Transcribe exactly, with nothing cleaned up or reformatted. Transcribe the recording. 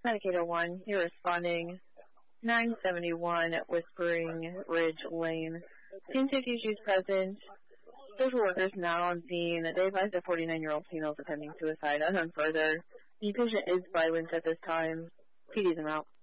Medicaid oh one, you're responding. nine seventy-one Whispering Ridge Lane. Team safety issues present. Social workers now on scene. They advise a forty-nine-year-old female is attempting suicide. Unknown further. The patient is violent at this time. P Ds them out.